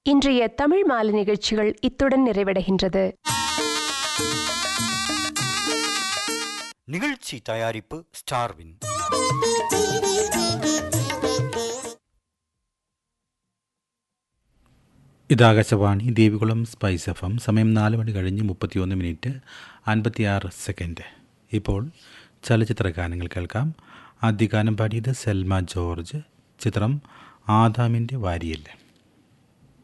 இன்றைய தமிழ் மாலை நிகழ்ச்சிகள் இத்துடன் நிறைவடைகின்றது. நிகழ்ச்சி தயாரிப்பு ஸ்டார்வின். ഇത് ആകാശവാണി ദേവികുളം സ്പൈസ് FM. സമയം 4 മണി കഴിഞ്ഞ് 31 56 സെക്കൻഡ്. ഇപ്പോൾ ചലച്ചിത്ര ഗാനങ്ങൾ കേൾക്കാം. ആദ്യ ഗാനം പാടിയത് സെൽമ ജോർജ്. ചിത്രം ആദാമിൻ്റെ വാരിയല്ല.